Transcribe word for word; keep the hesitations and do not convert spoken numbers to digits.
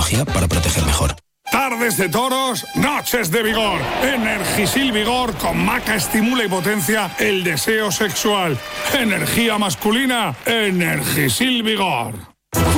tecnología para proteger mejor. Tardes de toros, noches de vigor. Energisil Vigor con maca estimula y potencia el deseo sexual. Energía masculina, Energisil Vigor.